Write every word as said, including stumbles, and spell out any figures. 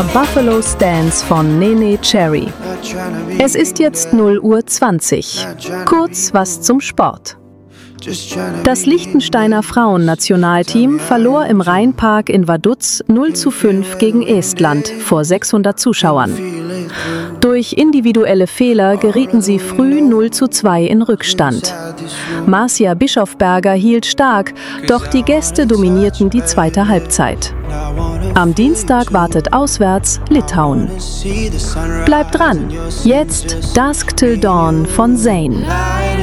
Buffalo Stance von Neneh Cherry. Es ist jetzt null Uhr zwanzig. Kurz was zum Sport. Das Liechtensteiner Frauennationalteam verlor im Rheinpark in Vaduz null zu fünf gegen Estland vor sechshundert Zuschauern. Durch individuelle Fehler gerieten sie früh null zu zwei in Rückstand. Marcia Bischofberger hielt stark, doch die Gäste dominierten die zweite Halbzeit. Am Dienstag wartet auswärts Litauen. Bleibt dran, jetzt Dusk Till Dawn von Zayn.